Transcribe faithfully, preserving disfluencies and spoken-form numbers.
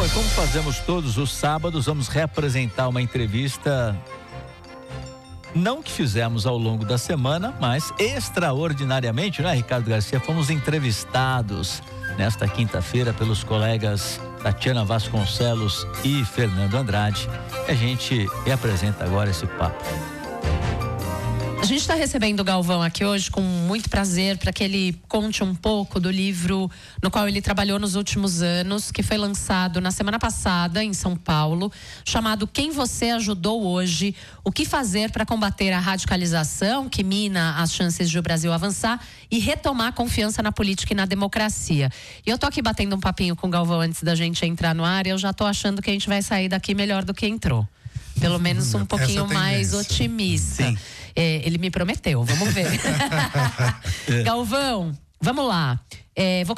Bom, e como fazemos todos os sábados, vamos reapresentar uma entrevista, não que fizemos ao longo da semana, mas extraordinariamente, né, Ricardo Garcia? Fomos entrevistados nesta quinta-feira pelos colegas Tatiana Vasconcelos e Fernando Andrade. A gente reapresenta agora esse papo. A gente está recebendo o Galvão aqui hoje com muito prazer para que ele conte um pouco do livro no qual ele trabalhou nos últimos anos, que foi lançado na semana passada em São Paulo, chamado Quem Você Ajudou Hoje? O que fazer para combater a radicalização que mina as chances de o Brasil avançar e retomar a confiança na política e na democracia. E eu tô aqui batendo um papinho com o Galvão antes da gente entrar no ar e eu já tô achando que a gente vai sair daqui melhor do que entrou. Pelo menos um pouquinho mais otimista. Sim. É, ele me prometeu, vamos ver. Galvão, vamos lá. É, vou